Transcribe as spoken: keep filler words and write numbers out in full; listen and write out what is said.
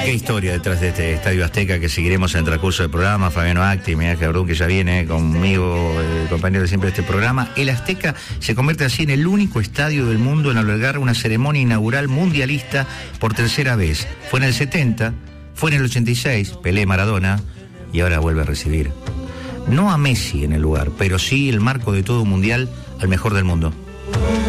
qué historia detrás de este Estadio Azteca que seguiremos en el transcurso del programa. Fabiano Acti, Miguel Verdún, que ya viene conmigo, eh, compañero de siempre de este programa. El Azteca se convierte así en el único estadio del mundo en albergar una ceremonia inaugural mundialista por tercera vez. Fue en el setenta, fue en el ochenta y seis, Pelé, Maradona, y ahora vuelve a recibir. No a Messi en el lugar, pero sí el marco de todo un mundial al mejor del mundo.